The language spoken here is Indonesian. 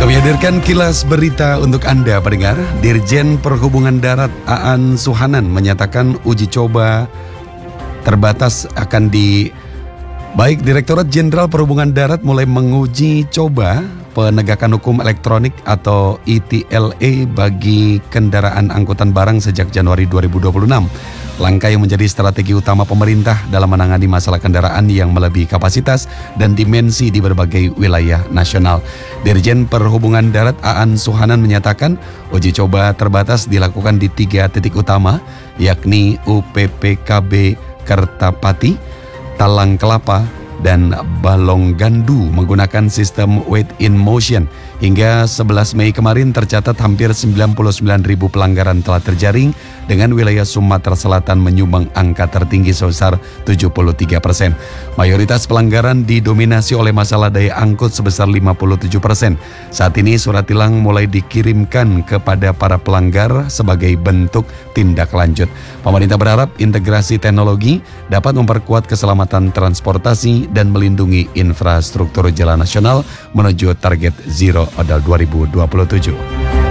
Kami hadirkan kilas berita untuk Anda pendengar. Dirjen Perhubungan Darat Aan Suhanan menyatakan uji coba terbatas akan Baik, Direktorat Jenderal Perhubungan Darat mulai menguji coba penegakan hukum elektronik atau ETLA bagi kendaraan angkutan barang sejak Januari 2026. Langkah yang menjadi strategi utama pemerintah dalam menangani masalah kendaraan yang melebihi kapasitas dan dimensi di berbagai wilayah nasional. Dirjen Perhubungan Darat Aan Suhanan menyatakan uji coba terbatas dilakukan di 3 titik utama, yakni UPPKB Kertapati, Talang Kelapa, dan Balong Gandu menggunakan sistem wait in motion. Hingga 11 Mei kemarin tercatat hampir 99.000 pelanggaran telah terjaring dengan wilayah Sumatera Selatan menyumbang angka tertinggi sebesar 73%. Mayoritas pelanggaran didominasi oleh masalah daya angkut sebesar 57%. Saat ini surat tilang mulai dikirimkan kepada para pelanggar sebagai bentuk tindak lanjut. Pemerintah berharap integrasi teknologi dapat memperkuat keselamatan transportasi dan melindungi infrastruktur jalan nasional menuju target Zero Odal 2027.